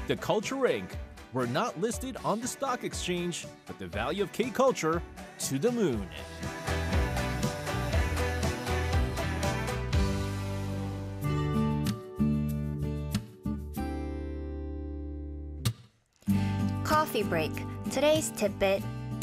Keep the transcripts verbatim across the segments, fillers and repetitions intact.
The Culture Incorporated. We're not listed on the stock exchange, but the value of K-Culture to the moon. Coffee break. Today's tidbit.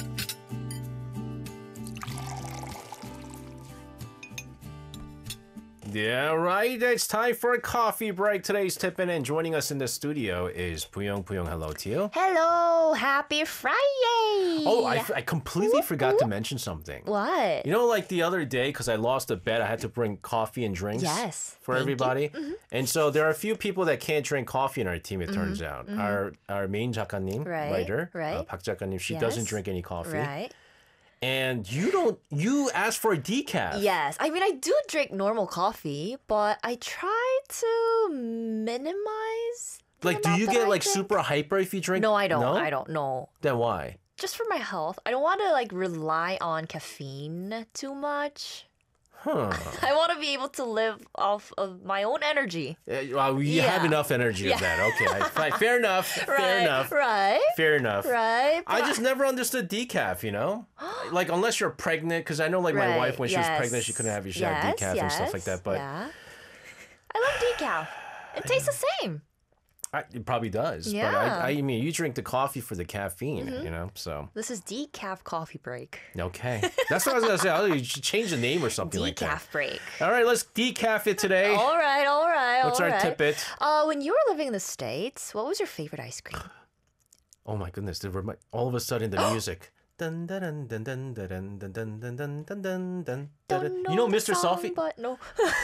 Yeah, right. It's time for a coffee break. Today's tipping, and joining us in the studio is Puyong. Puyong, hello to you. Hello, happy Friday. Oh, I, I completely forgot to mention something. What? You know, like the other day, because I lost a bet, I had to bring coffee and drinks Yes, for thank everybody. Mm-hmm. And so there are a few people that can't drink coffee in our team, it turns out. Mm-hmm. Our our main 작가님, Right, writer, right. Uh, Park 작가님, she Yes. doesn't drink any coffee. Right. And you don't, you asked for a decaf. Yes. I mean, I do drink normal coffee, but I try to minimize the Like, do amount you that get I like drink. super hyper if you drink? No, I don't. No? I don't know. Then why? Just for my health. I don't want to like rely on caffeine too much. Huh. I want to be able to live off of my own energy. Uh, well, you Yeah. have enough energy Yeah. of that. Okay, I, fine, fair enough. Fair Right, enough. right, Fair enough. right. I But- just never understood decaf, you know? Like, unless you're pregnant, because I know, like, my Right, wife, when she was yes. pregnant, she couldn't have, she had Yes, decaf and stuff like yes, that. But yeah. I love decaf. It tastes the same. I, it probably does. But Yeah. Mm-hmm. I, I mean, you drink the coffee for the caffeine, you know? So, This is decaf coffee break. okay. That's what I was going to say. Oh, you should change the name or something like that. Decaf break. All right, let's decaf it today. All right, all right, What's all our right. tidbit? Uh, when you were living in the States, what was your favorite ice cream? Oh my goodness! There were my, all of a sudden the music. Dun, dun, dun, dun, dun, dun, dun, dun, dun, dun, dun, dun, dun, Don't dun. You know the Mister song, Sophie? But no.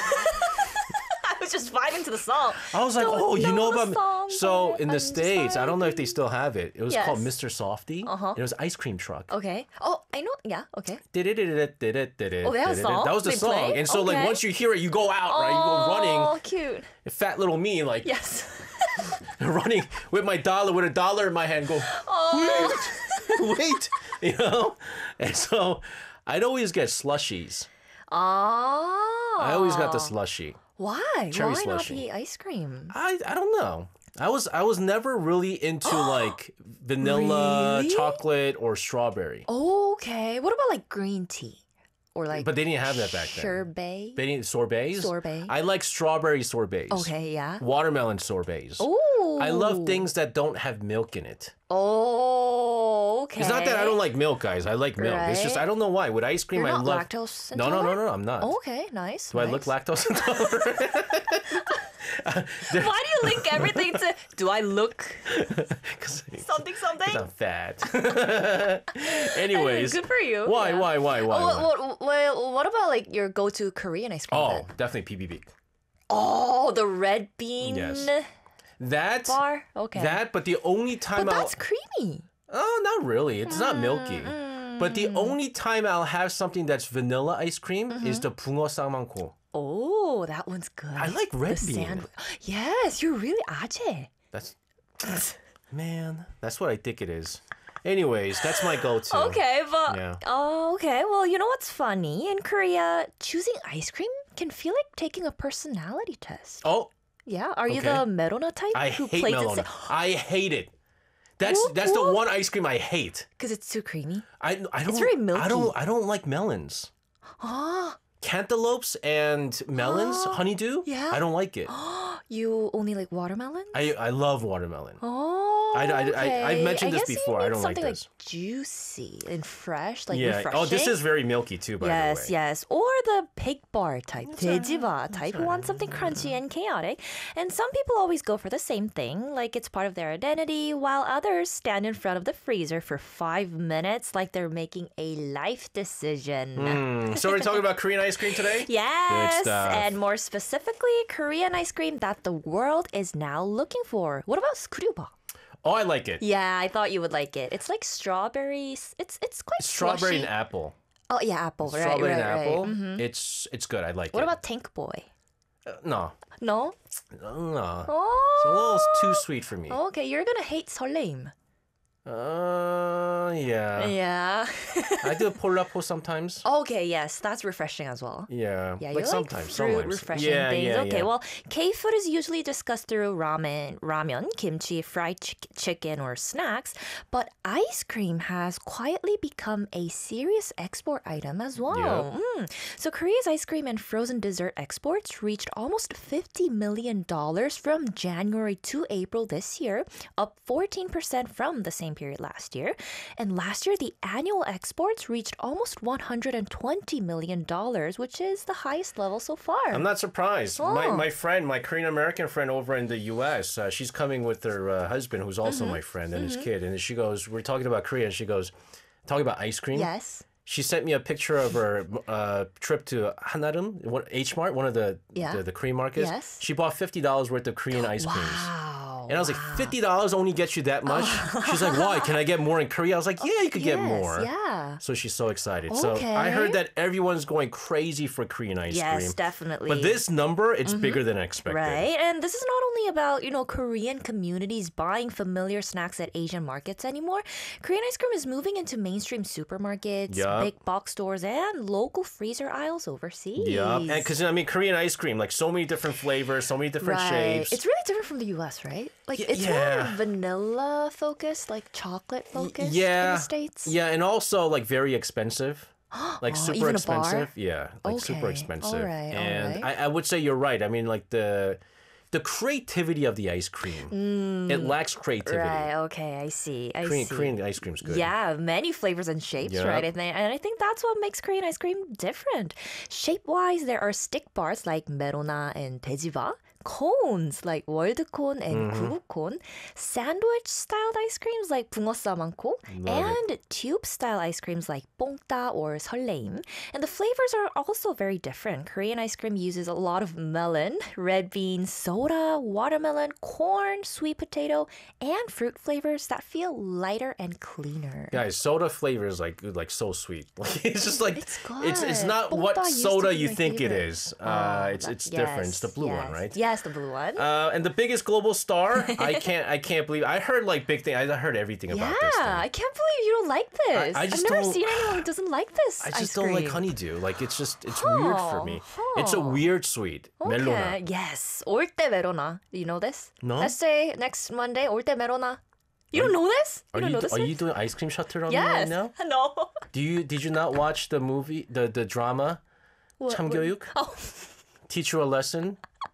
I was just vibing to the song. I was like, Don't oh, you know the about song, so but in the I'm States, I don't know if they vibing. still have it. It was Yes. called Mister Softy. Uh-huh. It was ice cream truck. Okay. Oh, I know. Yeah. Okay. Oh, they they have a song? That was the They song. play? And so like Okay. once you hear it, you go out, right? You go running. Oh, cute. Fat little me, like Yes. running with my dollar, with a dollar in my hand, go, wait, wait, you know? And so I'd always get slushies. Oh. I always got the slushy. Why? Cherry Why not slushy. the ice cream? I I don't know. I was I was never really into like vanilla, Really? chocolate, or strawberry. Okay. What about like green tea? Or like But they didn't have that back then. sherbet? They didn't sorbets. Sorbet. I like strawberry sorbets. Okay, yeah. Watermelon sorbets. Oh. I love things that don't have milk in it. Oh, okay. It's not that I don't like milk, guys. I like milk. It's just Right. I don't know why. With ice cream, You're I not love lactose No, no, no, intolerant? no. I'm not. Oh, okay, nice. Do I look lactose intolerant? Why do you link everything to? Do I look Because something something? I'm fat. Anyways, Good for you. Why, Yeah. why, why, why? Oh, why? what, what, what about like your go-to Korean ice cream? Oh, then? definitely P B B. Oh, the red bean Yes. That bar. Okay. That, but the only time but I'll that's creamy. oh, not really. It's not milky. But the only time I'll have something that's vanilla ice cream Mm-hmm. is the 붕어 쌍망고. Oh, that one's good. I like red the bean. sandwich. Yes, you're really aje. That's man, that's what I think it is. Anyways, that's my go-to. Okay, but Yeah. oh, okay. Well, you know what's funny? In Korea, choosing ice cream can feel like taking a personality test. Oh, Yeah, are you Okay. the Merona type I who hate plays melon. it I hate it. That's What? that's the What? one ice cream I hate. because it's too creamy? I I don't very milky. I don't I don't like melons. Cantaloupes and melons, honeydew. Yeah? I don't like it. You only like watermelon? I I love watermelon. Oh, I- I- I- okay. I've mentioned I this guess before. You I need don't like something this. juicy and fresh, like Yeah. refreshing. Oh, this is very milky too, by Yes, the way. yes. Or the pig bar type, 돼지바 type, who want something crunchy and chaotic. And some people always go for the same thing, like it's part of their identity, while others stand in front of the freezer for five minutes like they're making a life decision. Mm, so we're talking about Korean ice cream today? Yes, Good stuff. and more specifically, Korean ice cream that the world is now looking for. What about skuryuba? Oh, I like it. Yeah, I thought you would like it. It's like strawberries. It's it's quite Strawberry slushy. and apple. Oh yeah, apple. Right, Strawberry right, and right. apple. Mhm. It's it's good. I like What it. about Tank Boy? Uh, no. No. No. Oh. It's a little too sweet for me. Okay, you're gonna hate 설레임. Uh, yeah. Yeah. I do a polapo sometimes. Okay, yes, that's refreshing as well. Yeah. Yeah, like you like sometimes, fruit sometimes. refreshing yeah, things. Yeah, okay, yeah. well, K-food is usually discussed through ramen, ramen, kimchi, fried ch- chicken, or snacks. But ice cream has quietly become a serious export item as well. Mm. So Korea's ice cream and frozen dessert exports reached almost fifty million dollars from January to April this year, up fourteen percent from the same period last year. And last year, the annual exports reached almost one hundred twenty million dollars, which is the highest level so far. I'm not surprised. My Oh. my friend, my Korean American friend over in the U S, uh, she's coming with her uh, husband, who's also Mm-hmm. my friend, and his kid. And she goes, we're talking about Korea, and she goes, talking about ice cream. Yes. She sent me a picture of her uh, trip to Hanarum, one- H Mart, one of the, Yeah. the the Korean markets. Yes. She bought fifty dollars worth of Korean ice creams. Wow. And I was like, fifty dollars only gets you that much? She's like, why? Can I get more in Korea? I was like, yeah, you could get Yes, more. yeah. So she's so excited. So I Okay. heard that everyone's going crazy for Korean ice Yes, cream. definitely. But this number, it's bigger than I expected. Right? And this is not only about, you know, Korean communities buying familiar snacks at Asian markets anymore. Korean ice cream is moving into mainstream supermarkets, Yup. big box stores, and local freezer aisles overseas. Yeah, and because I mean Korean ice cream, like so many different flavors, so many different Right. shapes. It's really different from the U S, right? Like Y- it's yeah. more vanilla focused, like chocolate focused yeah, in the States. yeah, and also like very expensive, like Oh, super even a bar? expensive. Yeah, like super Okay, expensive. alright, and alright. I, I would say you're right. I mean, like the the creativity of the ice cream, it lacks creativity. Mm. Right, okay, I see. I Korean, see. Korean ice cream's good. Yeah, many flavors and shapes, Yep. right? And, they, and I think that's what makes Korean ice cream different. Shape-wise, there are stick bars like Merona and Daejiba, cones like world cone and Mm-hmm. 구구 cone, sandwich-styled ice creams like 붕어 싸만코, Love and tube-style ice creams like 뽕따 or 설레임. And the flavors are also very different. Korean ice cream uses a lot of melon, red beans, soda, watermelon, corn, sweet potato, and fruit flavors that feel lighter and cleaner. Guys, soda flavor is like like so sweet. Like it's just like It's it's it's good. not 뽕따 what used to soda be you my think it favorite. is. Uh, Oh, it's that- it's different. It's the yes, blue yes. one, right? Yes, the blue one. Uh, and the biggest global star, I can't I can't believe I heard like big thing. I heard everything about this yeah, thing. I can't believe you don't like this. I just have never don't- seen anyone who doesn't like this. I ice just don't like cream. honeydew. Like it's just it's weird for Huh, me. It's a huh. weird sweet. Melona. Okay, yes. 올때 메로나. You know this? No? Let's say next Monday, 올때 메로나. You don't know this? You Are don't you know this? are one? you doing ice cream shuttle on me Yes. right now? No. Do you did you not watch the movie the the drama What- 참교육? Oh. Teach you a lesson?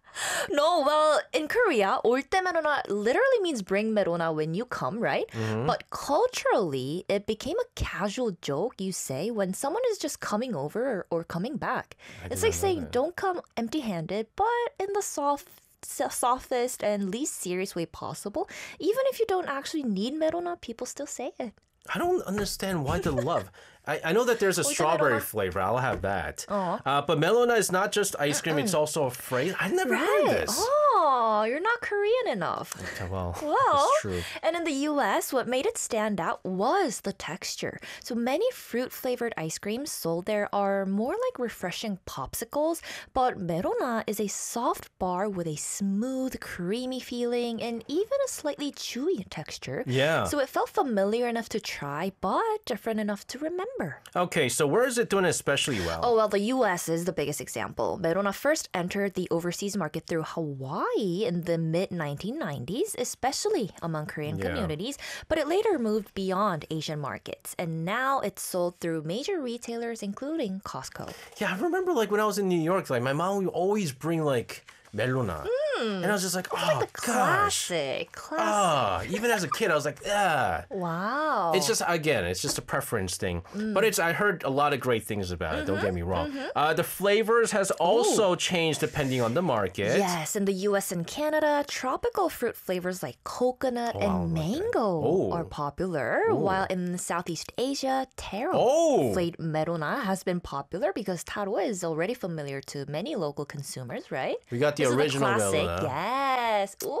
No, well, in Korea, 올때 메로나 literally means bring 메로나 when you come, right? Mm-hmm. But culturally, it became a casual joke you say when someone is just coming over or, or coming back. It's like saying, don't come empty-handed, but in the soft so- softest and least serious way possible. Even if you don't actually need 메로나, people still say it. I don't understand why the love. I, I know that there's a the strawberry melona. flavor. I'll have that. Aw. Uh, but melona is not just ice cream. It's also a phrase. I never heard Right. this. Oh, you're not Korean enough. Okay, well, Well, that's true. and in the U S, what made it stand out was the texture. So many fruit flavored ice creams sold there are more like refreshing popsicles, but Merona is a soft bar with a smooth, creamy feeling and even a slightly chewy texture. Yeah. So it felt familiar enough to try, but different enough to remember. Okay, so where is it doing especially well? Oh, well, the U S is the biggest example. Merona first entered the overseas market through Hawaii in the mid nineteen nineties, especially among Korean Yeah. communities, but it later moved beyond Asian markets, and now it's sold through major retailers, including Costco. Yeah, I remember like when I was in New York, like my mom would always bring like melona. And I was just like, oh, Hmm. The gosh. classic, classic. Ah, even as a kid, I was like, ah. Wow. It's just again, it's just a preference thing. Mm. But it's I heard a lot of great things about it. Don't get me Mm-hmm, wrong. Uh, the flavors has also changed depending on the market. Yes, in the U S and Canada, tropical fruit flavors like coconut Oh, I and like that. mango Oh. are popular, while in Southeast Asia, taro Oh. flavored merona has been popular because taro is already familiar to many local consumers, right? We got the This is original classic. melona. Yes. Ooh.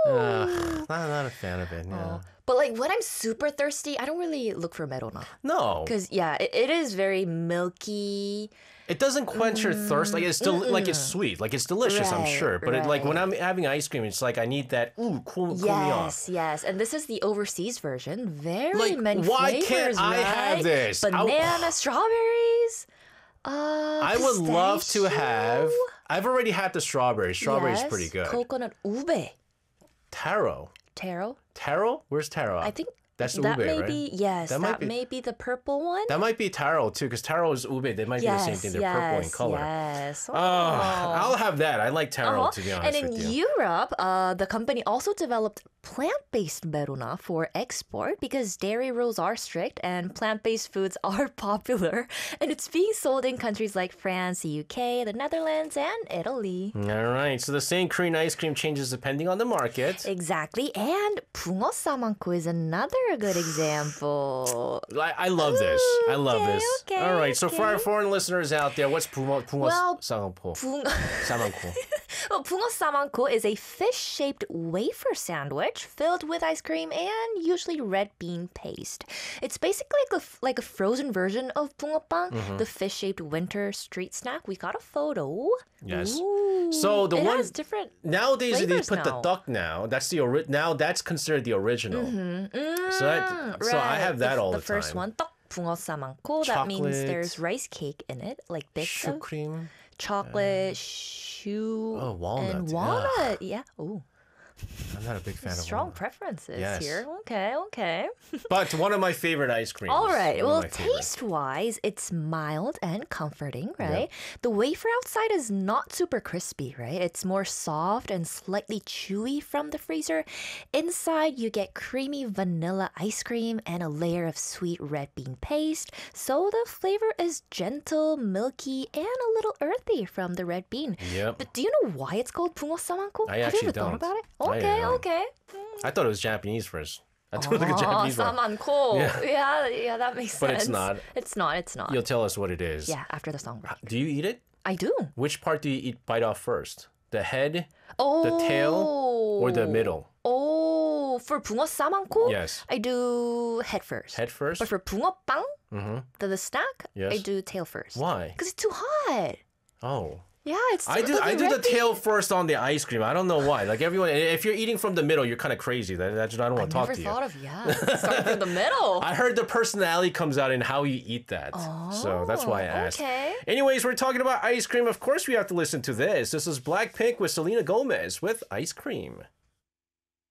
Uh, not, not a fan of it. Yeah. But like when I'm super thirsty, I don't really look for Merona. No, Because yeah, it, it is very milky. it doesn't quench your thirst. Like it's still like it's sweet. Like it's delicious, I'm Right, sure. But it, like when right. I'm having ice cream, it's like I need that. Ooh, cool, cool me off. Yes, yes. And this is the overseas version. Very Like, many why flavors, can't I have right? this? I- Banana, strawberries. Uh, I would love to pistachio? have. I've already had the strawberry. Strawberry's Yes, pretty good. Coconut ube. Taro. Taro. Taro? Where's taro? I think That's that ube, may right? be, yes, That that, might be- may be the purple one. That might be taro too, because taro is ube. They might yes, be the same thing. They're yes, purple in color. Yes. Oh, I'll have that. I like taro, Uh-huh. to be honest And in with you. Europe, uh, the company also developed plant-based meruna for export because dairy rules are strict and plant-based foods are popular. And it's being sold in countries like France, the U K, the Netherlands, and Italy. All right. So the same Korean ice cream changes depending on the market. Exactly. And 붕어 싸만코 is another good example. I, I love this. I love Okay, this. okay, All right. So for our okay. foreign listeners out there, what's 붕어 붕어 Well, 쌍포? 붕... 쌍포. Well, 붕어 싸만코 is a fish-shaped wafer sandwich filled with ice cream and usually red bean paste. It's basically like a, like a frozen version of 붕어빵, Mm-hmm. the fish-shaped winter street snack. We got a photo. Yes. Ooh, So the it one has different. nowadays they flavors put the now. duck now. That's the ori- now that's considered the original. So that so I Right. have that the, all the, the first time. one, 떡 붕어 싸만코. That means Chocolate. there's rice cake in it, like bits Shoe of cream. chocolate, shoe, Oh, walnut. and Yeah. walnut. Yeah. Ooh. I'm not a big fan Strong of walnut. preferences Yes. here. Okay, okay. But one of my favorite ice creams. All right. One of Well, my favorite. taste-wise, it's mild and comforting, right? The wafer outside is not super crispy, right? It's more soft and slightly chewy from the freezer. Inside, you get creamy vanilla ice cream and a layer of sweet red bean paste. So the flavor is gentle, milky, and a little earthy from the red bean. Yep. But do you know why it's called 붕어 싸만코? I Have actually you ever thought don't. about it? I Okay, don't. okay. I thought it was Japanese first. I thought it was like a Oh, Japanese word. 싸만코. Yeah. Yeah. yeah, that makes But sense. it's not. It's not. It's not. You'll tell us what it is. Yeah, after the song break. Do you eat it? I do. Which part do you eat bite off first? The head, Oh. the tail, or the middle? Oh, for 붕어 싸만코, Yes. I do head first. Head first? But for 붕어빵, Mm-hmm. the, the snack, Yes. I do tail first. Why? Because it's too hot. Oh. Yeah, it's. I do look, I do the red bean- tail first on the ice cream. I don't know why. Like everyone, if you're eating from the middle, you're kind of crazy. That, that's I don't want to talk Never to you. thought of yeah. Start from the middle. I heard the personality comes out in how you eat that. so that's why I asked. okay. Anyways, we're talking about ice cream. Of course, we have to listen to this. This is Blackpink with Selena Gomez with Ice Cream.